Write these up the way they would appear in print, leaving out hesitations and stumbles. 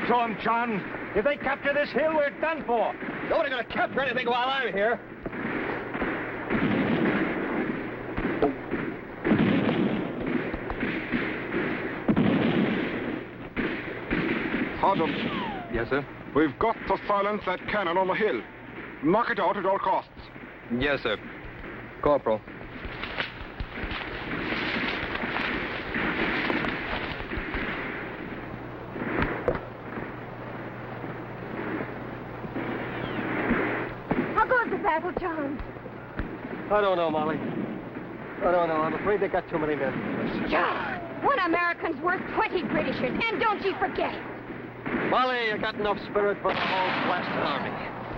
to them, John. If they capture this hill, we're done for. Nobody gonna capture anything while I'm here. Sergeant. Yes, sir? We've got to silence that cannon on the hill. Knock it out at all costs. Yes, sir. Corporal. How goes the battle, John? I don't know, Molly. I don't know. I'm afraid they got too many men. John! One American's worth 20 Britishers, and don't you forget it. Molly, you got enough spirit for the whole blasted army.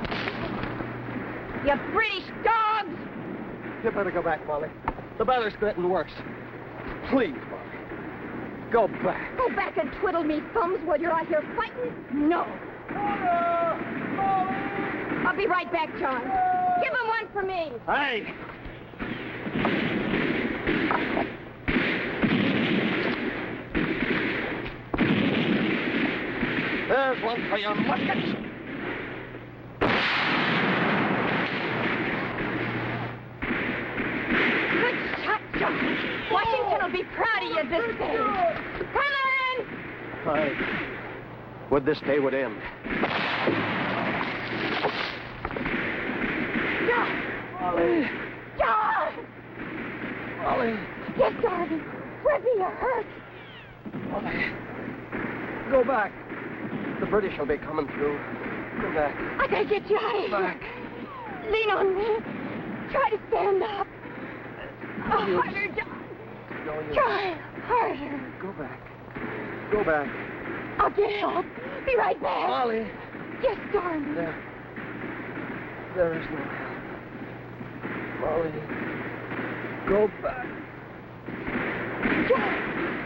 You British dogs! You better go back, Molly. The battle's getting worse. Please, Molly. Go back. Go back and twiddle me thumbs while you're out here fighting? No. I'll be right back, John. Give him one for me. Hey! There's one for your muskets. Good shot, John. Washington will be proud of you this day. Come on! I would this day would end. John! Molly! John! Molly! Yes, darling. Where be you hurt? Molly! Go back. The British will be coming through. Go back. I gotta get you out of here. Back. Lean on me. Try to stand up. Harder, John. No, you... Try harder. Go back. Go back. I'll get help. Be right back. Molly! Yes, darling. There is no help. Molly, go back. John.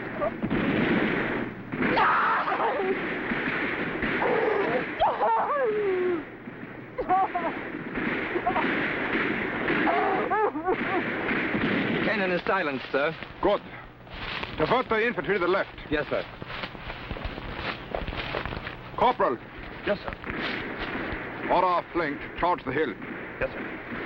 Cannon is silenced, sir. Good. Divert the infantry to the left. Yes, sir. Corporal, Yes, sir. order our flank to charge the hill. Yes, sir.